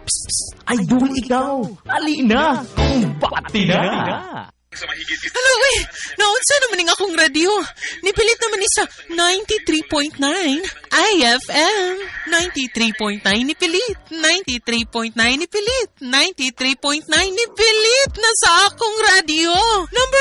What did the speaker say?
Idol ikaw! Ali na! Kumbati na! Hello, naunsa naman ng akong radio. Nipilit naman ni sa 93.9 IFM. 93.9 nipilit. 93.9 nipilit. 93.9 nipilit na sa akong radio. Number